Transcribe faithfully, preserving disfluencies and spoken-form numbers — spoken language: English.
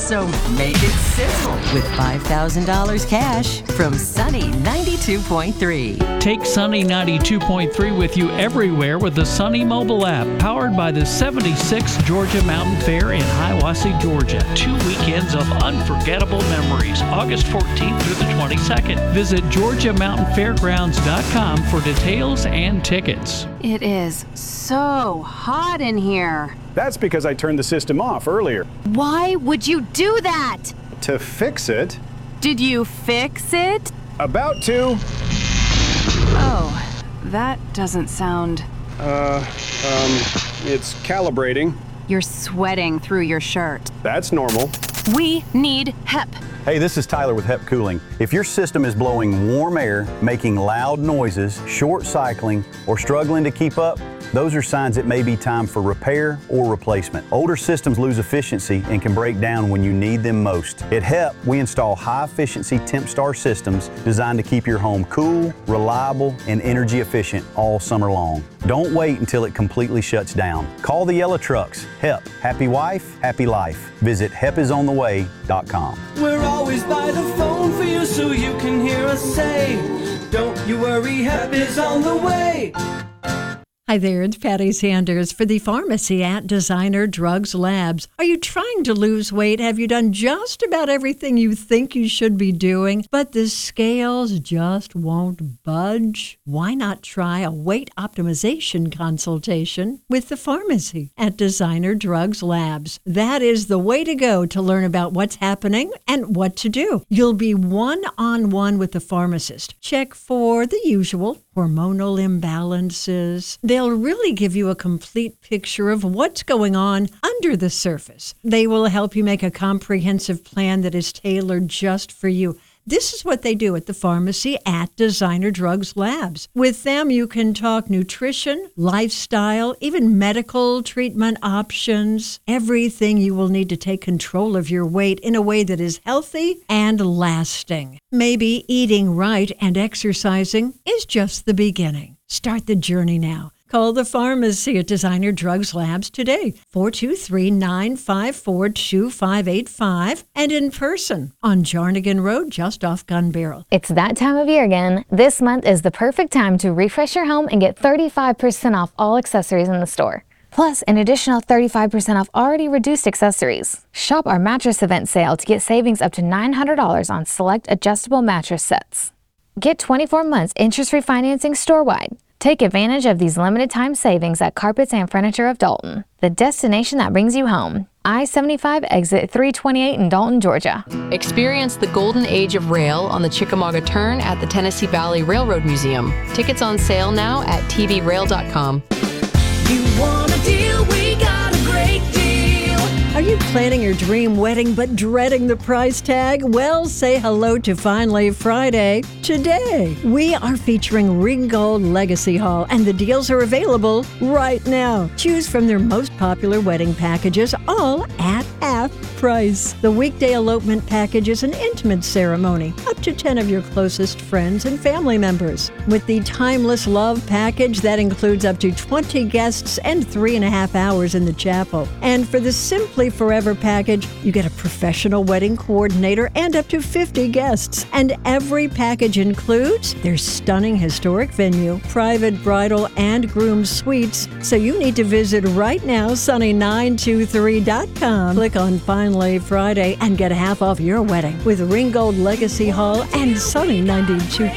So make it sizzle with five thousand dollars cash from Sunny ninety-two point three. Take Sunny ninety-two point three with you everywhere with the Sunny mobile app, powered by the seventy-sixth Georgia Mountain Fair in Hiawassee, Georgia. Two weekends of unforgettable memories, August fourteenth through the twenty-second. Visit georgia mountain fairgrounds dot com for details and tickets. It is so hot in here. That's because I turned the system off earlier. Why would you do that? To fix it. Did you fix it? About to. Oh, that doesn't sound... Uh, um, it's calibrating. You're sweating through your shirt. That's normal. We need H E P. Hey, this is Tyler with H E P Cooling. If your system is blowing warm air, making loud noises, short cycling, or struggling to keep up, those are signs it may be time for repair or replacement. Older systems lose efficiency and can break down when you need them most. At H E P, we install high-efficiency TempStar systems designed to keep your home cool, reliable, and energy efficient all summer long. Don't wait until it completely shuts down. Call the yellow trucks. H E P. Happy wife, happy life. Visit hep is on the way dot com. We're always by the phone for you so you can hear us say, don't you worry, H E P is on the way. Hi there, it's Patty Sanders for the pharmacy at Designer Drugs Labs. Are you trying to lose weight? Have you done just about everything you think you should be doing, but the scales just won't budge? Why not try a weight optimization consultation with the pharmacy at Designer Drugs Labs? That is the way to go to learn about what's happening and what to do. You'll be one-on-one with the pharmacist. Check for the usual hormonal imbalances. They'll really give you a complete picture of what's going on under the surface. They will help you make a comprehensive plan that is tailored just for you. This is what they do at the pharmacy at Designer Drugs Labs. With them, you can talk nutrition, lifestyle, even medical treatment options, everything you will need to take control of your weight in a way that is healthy and lasting. Maybe eating right and exercising is just the beginning. Start the journey now. Call the pharmacy at Designer Drugs Labs today, four two three, nine five four, two five eight five, and in person on Jarnigan Road, just off Gun Barrel. It's that time of year again. This month is the perfect time to refresh your home and get thirty-five percent off all accessories in the store. Plus, an additional thirty-five percent off already reduced accessories. Shop our mattress event sale to get savings up to nine hundred dollars on select adjustable mattress sets. Get twenty-four months interest-free financing store-wide. Take advantage of these limited time savings at Carpets and Furniture of Dalton, the destination that brings you home. I seventy-five exit three twenty-eight in Dalton, Georgia. Experience the golden age of rail on the Chickamauga Turn at the Tennessee Valley Railroad Museum. Tickets on sale now at t v rail dot com. You want a deal? We got a great deal. Are you planning your dream wedding but dreading the price tag? Well, say hello to Finally Friday. Today, we are featuring Ringgold Legacy Hall, and the deals are available right now. Choose from their most popular wedding packages, all at half price. The weekday elopement package is an intimate ceremony, up to ten of your closest friends and family members. With the Timeless Love package, that includes up to twenty guests and three and a half hours in the chapel. And for the Simply Forever package, you get a professional wedding coordinator and up to fifty guests. And every package includes their stunning historic venue, private bridal and groom suites. So you need to visit right now, sunny nine two three dot com. Click on Finally Friday and get half off your wedding with Ringgold Legacy Hall and Sunny ninety-two